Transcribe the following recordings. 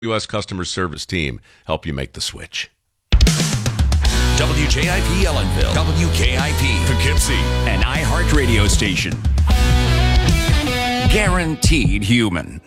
U.S. customer service team help you make the switch. WJIP Ellenville, WKIP Poughkeepsie, an iHeart radio station. Guaranteed human.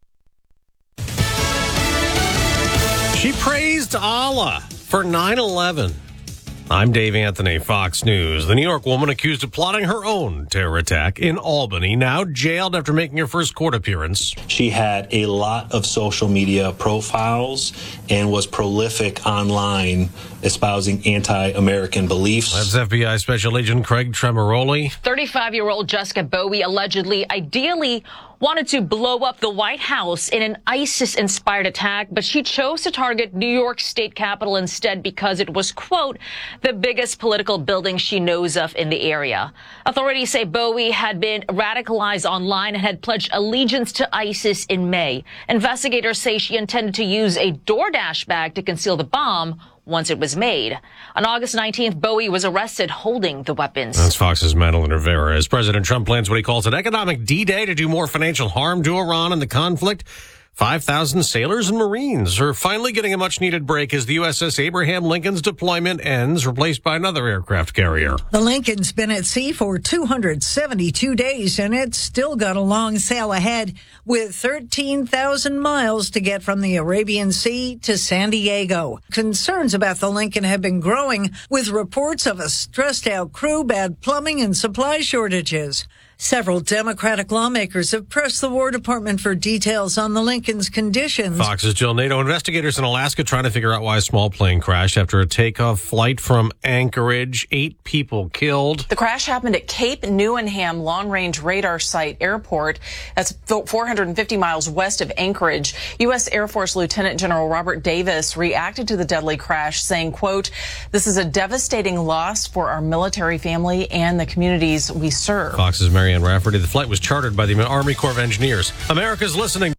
She praised Allah for 9/11. I'm Dave Anthony, Fox News. The New York woman accused of plotting her own terror attack in Albany, now jailed after making her first court appearance. She had a lot of social media profiles and was prolific online, espousing anti-American beliefs. That's FBI Special Agent Craig Tremoroli. 35-year-old Jessica Bowie allegedly, ideally, wanted to blow up the White House in an ISIS-inspired attack, but she chose to target New York State Capitol instead because it was, quote, the biggest political building she knows of in the area. Authorities say Bowie had been radicalized online and had pledged allegiance to ISIS in May. Investigators say she intended to use a DoorDash bag to conceal the bomb once it was made. On August 19th, Bowie was arrested holding the weapons. That's Fox's Madeline Rivera. As President Trump plans what he calls an economic D-Day to do more financial harm to Iran in the conflict, 5,000 sailors and Marines are finally getting a much-needed break as the USS Abraham Lincoln's deployment ends, replaced by another aircraft carrier. The Lincoln's been at sea for 272 days, and it's still got a long sail ahead with 13,000 miles to get from the Arabian Sea to San Diego. Concerns about the Lincoln have been growing, with reports of a stressed-out crew, bad plumbing, and supply shortages. Several Democratic lawmakers have pressed the War Department for details on the Lincoln's conditions. Fox's Jill Nato. Investigators in Alaska trying to figure out why a small plane crashed after a takeoff flight from Anchorage. 8 people killed. The crash happened at Cape Newenham Long-Range Radar Site Airport. That's 450 miles west of Anchorage. U.S. Air Force Lieutenant General Robert Davis reacted to the deadly crash, saying, quote, "This is a devastating loss for our military family and the communities we serve." Fox's Marianne Rafferty. The flight was chartered by the Army Corps of Engineers. America's listening.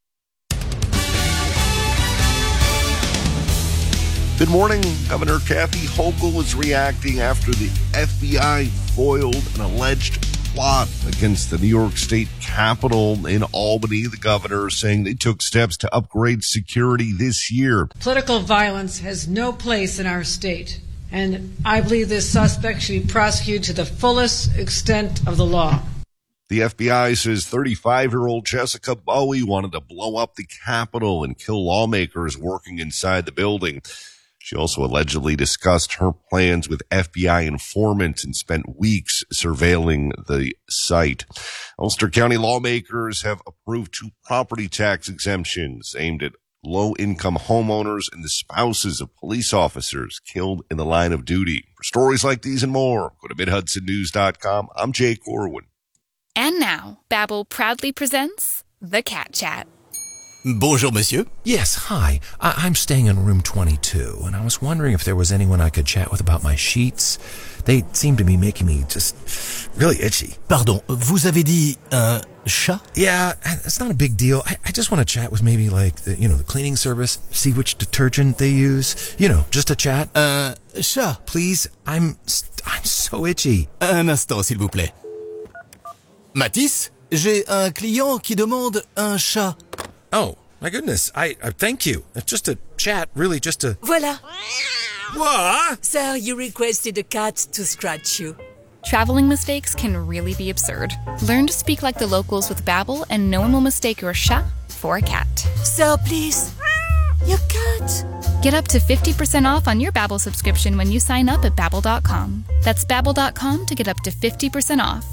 Good morning. Governor Kathy Hochul is reacting after the FBI foiled an alleged plot against the New York State Capitol in Albany. The governor is saying they took steps to upgrade security this year. Political violence has no place in our state, and I believe this suspect should be prosecuted to the fullest extent of the law. The FBI says 35-year-old Jessica Bowie wanted to blow up the Capitol and kill lawmakers working inside the building. She also allegedly discussed her plans with FBI informants and spent weeks surveilling the site. Ulster County lawmakers have approved 2 property tax exemptions aimed at low-income homeowners and the spouses of police officers killed in the line of duty. For stories like these and more, go to MidHudsonNews.com. I'm Jay Corwin. And now, Babbel proudly presents The Cat Chat. Bonjour, monsieur. Yes, hi. I'm staying in room 22, and I was wondering if there was anyone I could chat with about my sheets. They seem to be making me just really itchy. Pardon, vous avez dit un chat? Yeah, it's not a big deal. I just want to chat with maybe like, the cleaning service, see which detergent they use. Just a chat. Chat. Please, I'm so itchy. Un instant, s'il vous plaît. Matisse, j'ai un client qui demande un chat. Oh, my goodness. I thank you. It's just a chat, really just a... Voilà. What? Sir, you requested a cat to scratch you. Traveling mistakes can really be absurd. Learn to speak like the locals with Babbel, and no one will mistake your chat for a cat. Sir, please. Your cat. Get up to 50% off on your Babbel subscription when you sign up at Babbel.com. That's Babbel.com to get up to 50% off.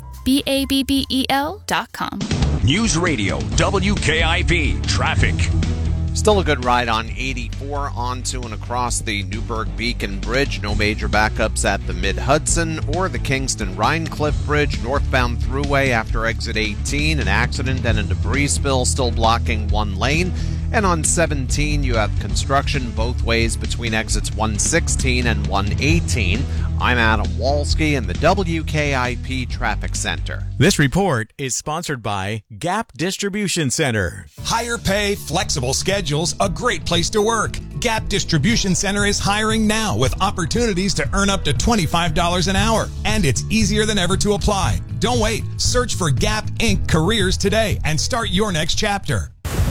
Babbel.com. News Radio, WKIP, traffic. Still a good ride on 84 onto and across the Newburgh-Beacon Bridge. No major backups at the Mid-Hudson or the Kingston-Rhinecliff Bridge. Northbound thruway after exit 18. An accident and a debris spill still blocking one lane. And on 17, you have construction both ways between exits 116 and 118. I'm Adam Walski in the WKIP Traffic Center. This report is sponsored by Gap Distribution Center. Higher pay, flexible schedules, a great place to work. Gap Distribution Center is hiring now with opportunities to earn up to $25 an hour. And it's easier than ever to apply. Don't wait. Search for Gap Inc. Careers today and start your next chapter. News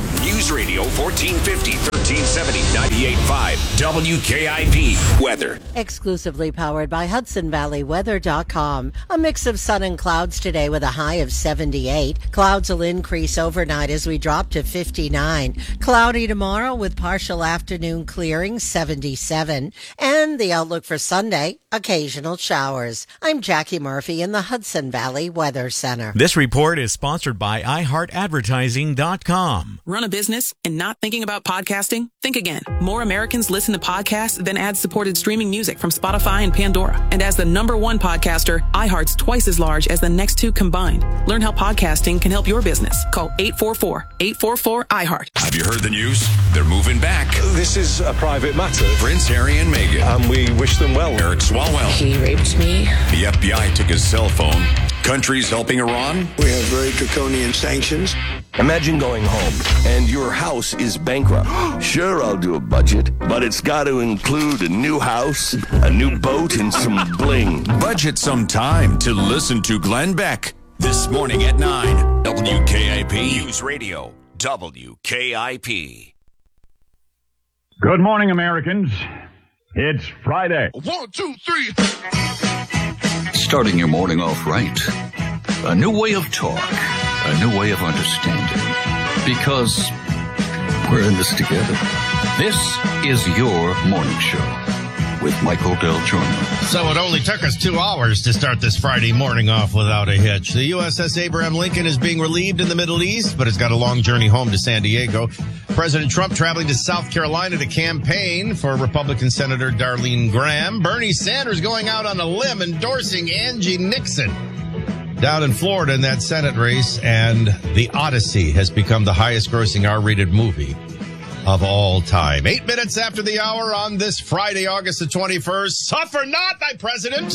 News Radio 1450, 1370, 98.5, WKIP weather. Exclusively powered by HudsonValleyWeather.com. A mix of sun and clouds today with a high of 78. Clouds will increase overnight as we drop to 59. Cloudy tomorrow with partial afternoon clearing, 77. And the outlook for Sunday, occasional showers. I'm Jackie Murphy in the Hudson Valley Weather Center. This report is sponsored by iHeartAdvertising.com. Run a business and not thinking about podcasting? Think again. More Americans listen to podcasts than ad-supported streaming music from Spotify and Pandora. And as the #1 podcaster, iHeart's twice as large as the next two combined. Learn how podcasting can help your business. Call 844-844-iHeart. Have you heard the news? They're moving back. This is a private matter. Prince Harry and Meghan. And we wish them well. Eric Swalwell. He raped me. The FBI took his cell phone. Countries helping Iran. We have very draconian sanctions. Imagine going home and your house is bankrupt. Sure, I'll do a budget, but it's got to include a new house, a new boat, and some bling. Budget some time to listen to Glenn Beck. This morning at 9, WKIP News Radio, WKIP. Good morning, Americans. It's Friday. 1, 2, 3. Starting your morning off right. A new way of talk. A new way of understanding. Because we're in this together. This is your morning show with Michael Del Giorno. So it only took us 2 hours to start this Friday morning off without a hitch. The USS Abraham Lincoln is being relieved in the Middle East, but it's got a long journey home to San Diego. President Trump traveling to South Carolina to campaign for Republican Senator Darlene Graham. Bernie Sanders going out on a limb endorsing Angie Nixon down in Florida in that Senate race. And The Odyssey has become the highest grossing R-rated movie of all time. 8 minutes after the hour on this Friday, August the 21st. Suffer not, thy president.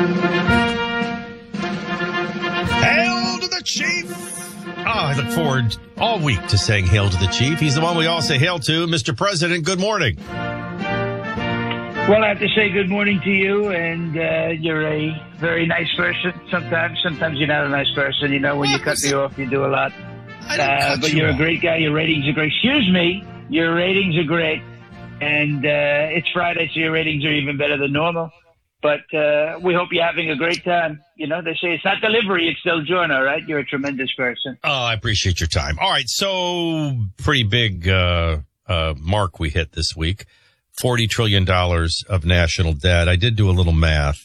Hail to the chief. Oh, I look forward all week to saying hail to the chief. He's the one we all say hail to. Mr. President, good morning. Well, I have to say good morning to you, and you're a very nice person. Sometimes you're not a nice person. You know, when you cut me off, you do a lot. But you're a great guy. Your ratings are great. Excuse me. Your ratings are great. And it's Friday, so your ratings are even better than normal. But we hope you're having a great time. You know, they say it's not delivery, it's Del Giorno, right? You're a tremendous person. Oh, I appreciate your time. All right, so pretty big mark we hit this week. $40 trillion of national debt. I did do a little math.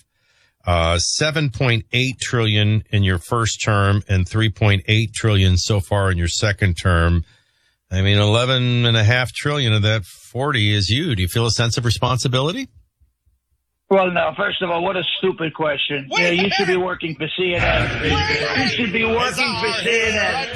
$7.8 trillion in your first term and $3.8 trillion so far in your second term. I mean, $11.5 trillion of that 40 is you. Do you feel a sense of responsibility? Well, no. First of all, what a stupid question. You should be working for CNN. You should be working for CNN.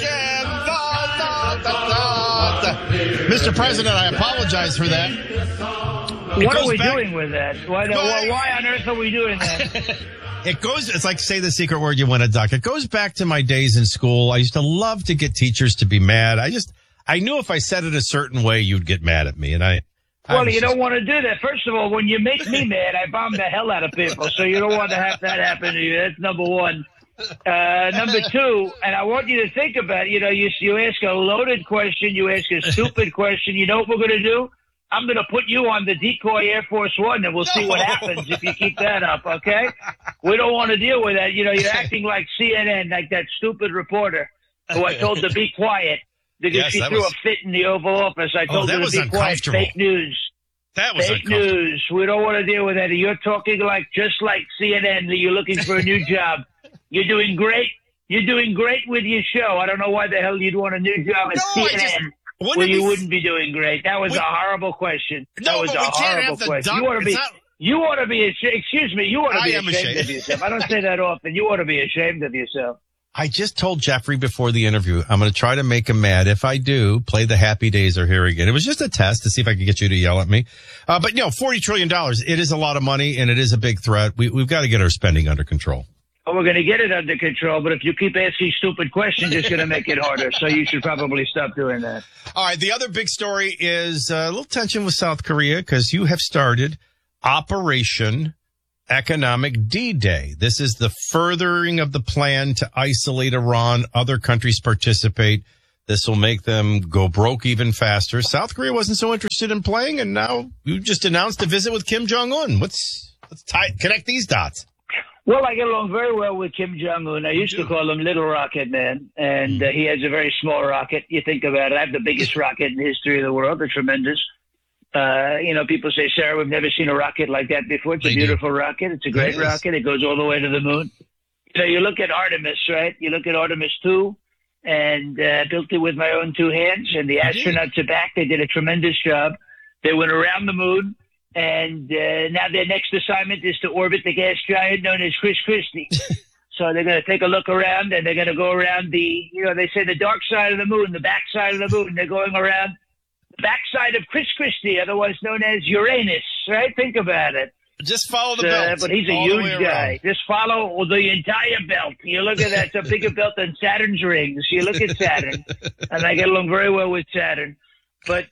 Mr. President, I apologize for that. What are we doing with that? Why on earth are we doing that? It's like say the secret word, you win a duck. It goes back to my days in school. I used to love to get teachers to be mad. I knew if I said it a certain way, you'd get mad at me. And well, you don't want to do that. First of all, when you make me mad, I bomb the hell out of people. So you don't want to have that happen to you. That's number one. Number two, and I want you to think about it. You know, you ask a loaded question. You ask a stupid question. You know what we're going to do? I'm going to put you on the decoy Air Force One, and we'll see what happens if you keep that up, okay? We don't want to deal with that. You know, you're acting like CNN, like that stupid reporter who I told to be quiet because she threw a fit in the Oval Office. I told her to be quiet. Fake news. That was fake news. We don't want to deal with that. You're talking just like CNN that you're looking for a new job. You're doing great. You're doing great with your show. I don't know why the hell you'd want a new job at CNN. You wouldn't be doing great. That was a horrible question. That was a horrible question. You ought to be excuse me, you ought to be ashamed of yourself. I don't say that often. You ought to be ashamed of yourself. I just told Jeffrey before the interview, I'm going to try to make him mad. If I do, play the Happy Days Are Here Again. It was just a test to see if I could get you to yell at me. But $40 trillion, it is a lot of money and it is a big threat. We've got to get our spending under control. Oh, we're going to get it under control, but if you keep asking stupid questions, it's going to make it harder. So you should probably stop doing that. All right. The other big story is a little tension with South Korea because you have started Operation Economic D-Day. This is the furthering of the plan to isolate Iran. Other countries participate. This will make them go broke even faster. South Korea wasn't so interested in playing, and now you just announced a visit with Kim Jong-un. Let's connect these dots. Well, I get along very well with Kim Jong-un. I used to call him Little Rocket Man, and he has a very small rocket. You think about it. I have the biggest rocket in the history of the world. They're tremendous. People say, Sarah, we've never seen a rocket like that before. It's a beautiful rocket. It's a great rocket. It goes all the way to the moon. You look at Artemis, right? You look at Artemis 2, and built it with my own 2 hands, and the astronauts are back. They did a tremendous job. They went around the moon. And now their next assignment is to orbit the gas giant known as Chris Christie. So they're going to take a look around, and they're going to go around they say the dark side of the moon, the back side of the moon. They're going around the backside of Chris Christie, otherwise known as Uranus, right? Think about it. Just follow the belt. But he's a huge guy. Just follow the entire belt. You look at that. It's a bigger belt than Saturn's rings. You look at Saturn, and I get along very well with Saturn. But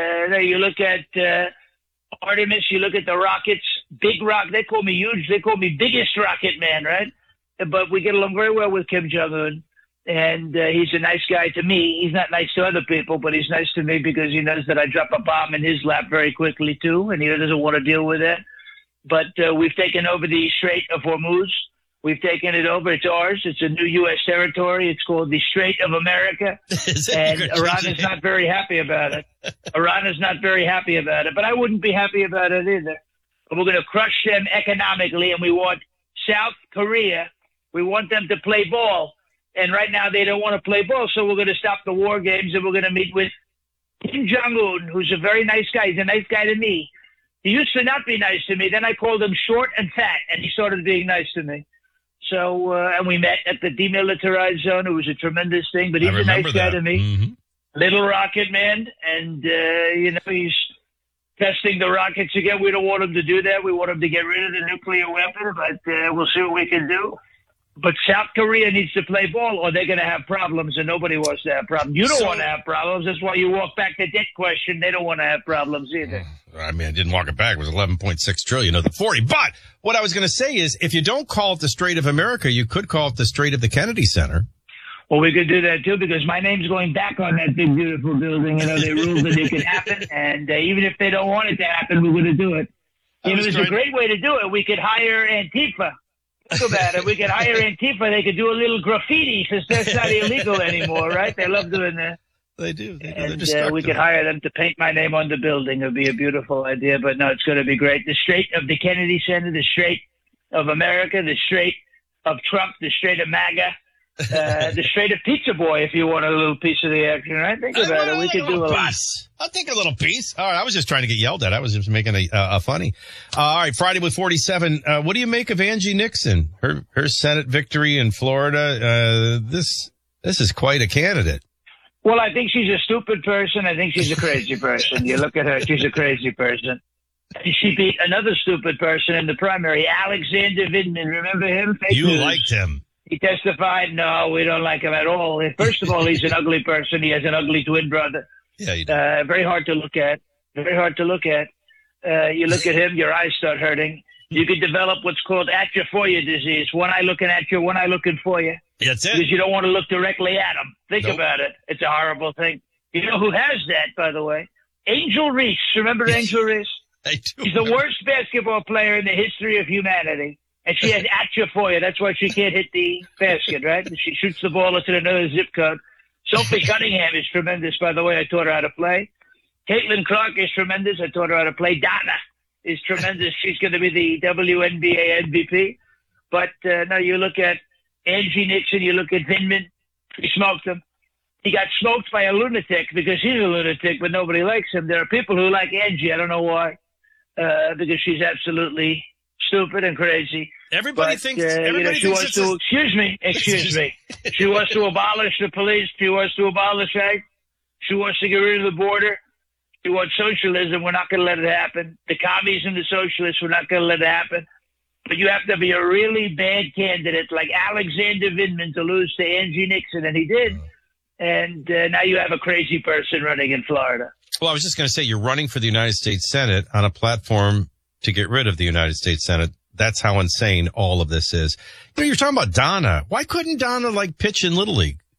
you look at Artemis, you look at the rockets, big rock. They call me huge. They call me biggest rocket man, right? But we get along very well with Kim Jong-un, and he's a nice guy to me. He's not nice to other people, but he's nice to me because he knows that I drop a bomb in his lap very quickly too, and he doesn't want to deal with that. But we've taken over the Strait of Hormuz. We've taken it over. It's ours. It's a new U.S. territory. It's called the Strait of America. And Iran is not very happy about it. Iran is not very happy about it. But I wouldn't be happy about it either. But we're going to crush them economically, and we want South Korea. We want them to play ball. And right now they don't want to play ball, so we're going to stop the war games, and we're going to meet with Kim Jong-un, who's a very nice guy. He's a nice guy to me. He used to not be nice to me. Then I called him short and fat, and he started being nice to me. So, and we met at the demilitarized zone. It was a tremendous thing, but he's a nice guy to me. Mm-hmm. Little rocket man. And, he's testing the rockets again. We don't want him to do that. We want him to get rid of the nuclear weapon, but we'll see what we can do. But South Korea needs to play ball, or they're going to have problems, and nobody wants to have problems. You don't want to have problems. That's why you walk back the debt question. They don't want to have problems either. I mean, I didn't walk it back. It was 11.6 trillion of the 40. But what I was going to say is, if you don't call it the Strait of America, you could call it the Strait of the Kennedy Center. Well, we could do that too, because my name's going back on that big, beautiful building. They ruled that it could happen, and even if they don't want it to happen, we're going to do it. It's a great way to do it. We could hire Antifa. Think about it. We could hire Antifa. They could do a little graffiti since that's not illegal anymore, right? They love doing that. They do. And we could hire them to paint my name on the building. It would be a beautiful idea. But no, it's going to be great. The Strait of the Kennedy Center, the Strait of America, the Strait of Trump, the Strait of MAGA, the Strait of Pizza Boy, if you want a little piece of the action, right? Think about it. We could do a lot. I'll take a little piece. All right, I was just trying to get yelled at. I was just making a funny. All right, Friday with 47. What do you make of Angie Nixon? Her Senate victory in Florida. This is quite a candidate. Well, I think she's a stupid person. I think she's a crazy person. You look at her, she's a crazy person. She beat another stupid person in the primary, Alexander Vindman. Remember him? You liked him. He testified, no, we don't like him at all. First of all, he's an ugly person. He has an ugly twin brother. Yeah, he very hard to look at. Very hard to look at. You look at him, your eyes start hurting. You could develop what's called atrophoia disease. One eye looking at you, one eye looking for you. That's it. Because you don't want to look directly at him. Think about it. It's a horrible thing. You know who has that, by the way? Angel Reese. Remember Angel Reese? I do. She's the worst basketball player in the history of humanity. And she has atrophoia. That's why she can't hit the basket, right? She shoots the ball into another zip code. Sophie Cunningham is tremendous, by the way. I taught her how to play. Caitlin Clark is tremendous. I taught her how to play. Donna is tremendous. She's going to be the WNBA MVP. But no, you look at Angie Nixon, you look at Vindman. He smoked him. He got smoked by a lunatic because he's a lunatic, but nobody likes him. There are people who like Angie. I don't know why. Because she's absolutely stupid and crazy. Everybody thinks she wants to. Excuse me. She wants to abolish the police. She wants to abolish ICE. She wants to get rid of the border. She wants socialism. We're not going to let it happen. The commies and the socialists, we're not going to let it happen. But you have to be a really bad candidate like Alexander Vindman to lose to Angie Nixon, and he did. And now you have a crazy person running in Florida. Well, I was just going to say, you're running for the United States Senate on a platform to get rid of the United States Senate. That's how insane all of this is. You're talking about Donna. Why couldn't Donna pitch in Little League?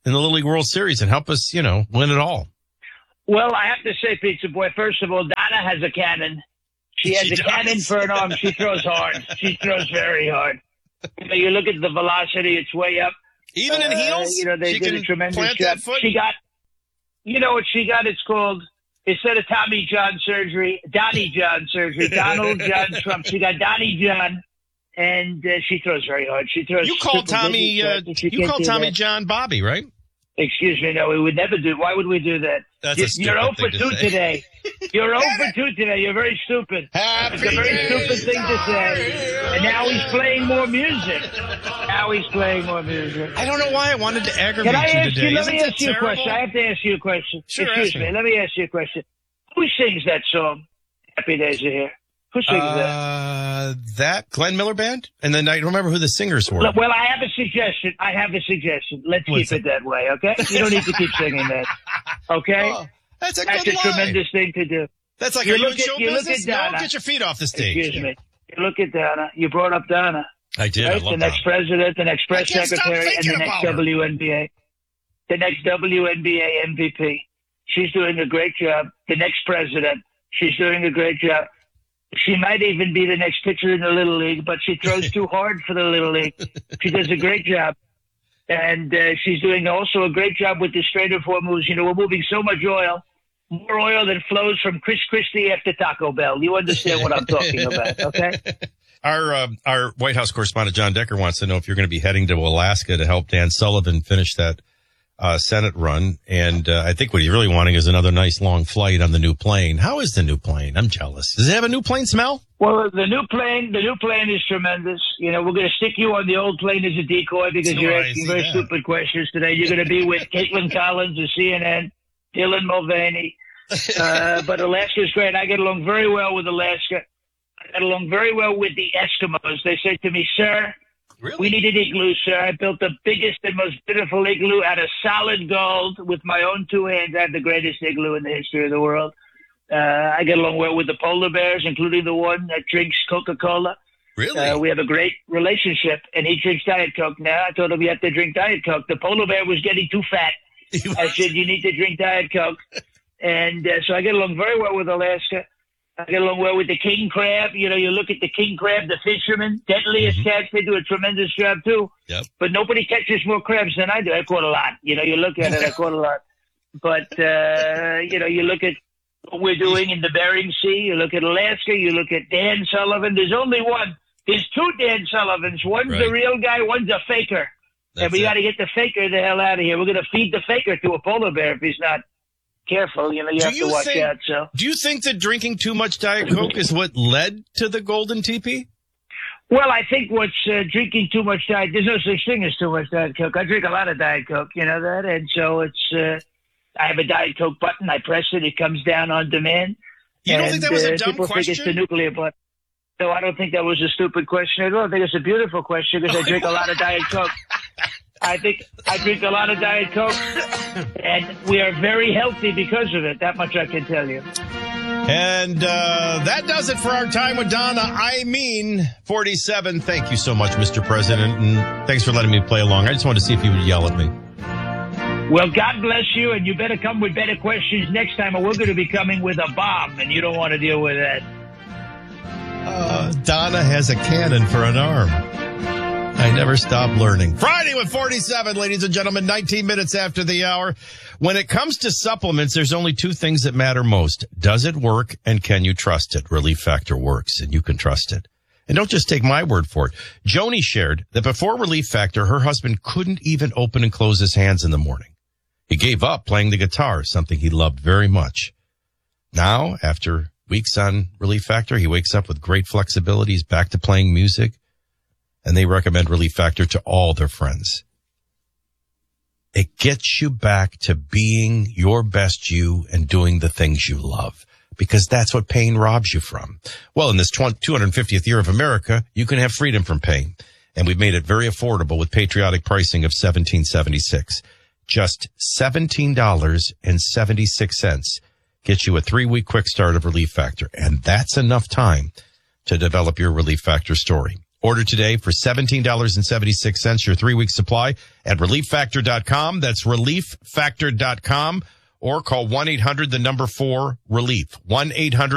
in the Little League World Series and help us, win it all. Well, I have to say, Pizza Boy, first of all, Donna has a cannon. She has a cannon for an arm. She throws hard. She throws very hard. You look at the velocity, it's way up. Even in heels? They she did a tremendous job. She got, what she got? It's called, instead of Tommy John surgery, Donnie John surgery, Donald John Trump. She got Donnie John, and she throws very hard. She throws. You call Tommy John Bobby, right? Excuse me, no, we would never do. Why would we do that? That's You're 0 for 2 today. You're 0 for 2 today. You're very stupid. It's a very stupid thing to say. And now he's playing more music. I don't know why I wanted to aggravate you today. Let me ask you a question. I have to ask you a question. Sure, Excuse me. Let me ask you a question. Who sings that song, Happy Days Are Here? Who sings that? That Glenn Miller Band? And then I don't remember who the singers were. Well, I have a suggestion. Let's keep it that way, okay? You don't need to keep singing that, okay? Oh, that's a tremendous thing to do. That's like, are you in show business? No, get your feet off the stage. Excuse me. You look at Donna. You brought up Donna. I did. Right? I love the next president, the next press secretary, and the next WNBA. The next WNBA MVP. She's doing a great job. The next president. She's doing a great job. She might even be the next pitcher in the Little League, but she throws too hard for the Little League. She does a great job. And she's doing also a great job with the straight and four moves. We're moving so much oil, more oil than flows from Chris Christie after Taco Bell. You understand what I'm talking about, okay? Our White House correspondent, John Decker, wants to know if you're going to be heading to Alaska to help Dan Sullivan finish that Senate run. And I think what he's really wanting is another nice long flight on the new plane. How is the new plane? I'm jealous. Does it have a new plane smell? Well, the new plane is tremendous. We're going to stick you on the old plane as a decoy because you're asking very stupid questions today. You're going to be with Caitlin Collins of CNN, Dylan Mulvaney. But Alaska's great. I get along very well with Alaska. I got along very well with the Eskimos. They said to me, sir, we need an igloo, sir. I built the biggest and most beautiful igloo out of solid gold with my own two hands. I have the greatest igloo in the history of the world. I get along well with the polar bears, including the one that drinks Coca-Cola. Really? We have a great relationship, and he drinks Diet Coke now. I told him you have to drink Diet Coke. The polar bear was getting too fat. I said, you need to drink Diet Coke. And so I get along very well with Alaska. I get along well with the king crab. You look at the king crab, the fishermen, deadliest cats. They do a tremendous job, too. Yep. But nobody catches more crabs than I do. I caught a lot. You look at it, I caught a lot. But, you look at what we're doing in the Bering Sea. You look at Alaska. You look at Dan Sullivan. There's only one. There's two Dan Sullivans. One's a real guy. One's a faker. And we got to get the faker the hell out of here. We're going to feed the faker to a polar bear if he's not careful. You have to watch out. So, do you think that drinking too much Diet Coke is what led to the golden teepee? Well, I think what's drinking too much Diet. There's no such thing as too much Diet Coke. I drink a lot of Diet Coke. You know that, and so it's. I have a Diet Coke button. I press it. It comes down on demand. You don't think that was a dumb people question? Think it's the nuclear button. No, I don't think that was a stupid question at all. I think it's a beautiful question because I drink a lot of Diet Coke. I think I drink a lot of Diet Coke, and we are very healthy because of it. That much I can tell you. And that does it for our time with Donna. 47. Thank you so much, Mr. President, and thanks for letting me play along. I just wanted to see if you would yell at me. Well, God bless you, and you better come with better questions next time, or we're going to be coming with a bomb, and you don't want to deal with that. Donna has a cannon for an arm. I never stop learning. Friday with 47, ladies and gentlemen, 19 minutes after the hour. When it comes to supplements, there's only two things that matter most. Does it work, and can you trust it? Relief Factor works, and you can trust it. And don't just take my word for it. Joni shared that before Relief Factor, her husband couldn't even open and close his hands in the morning. He gave up playing the guitar, something he loved very much. Now, after weeks on Relief Factor, he wakes up with great flexibility. He's back to playing music, and they recommend Relief Factor to all their friends. It gets you back to being your best you and doing the things you love, because that's what pain robs you from. Well, in this 250th year of America, you can have freedom from pain, and we've made it very affordable with patriotic pricing of $17.76. Just $17.76 gets you a 3-week quick start of Relief Factor, and that's enough time to develop your Relief Factor story. Order today for $17.76, your 3-week supply at ReliefFactor.com. That's ReliefFactor.com, or call 1-800-4-RELIEF. 1-800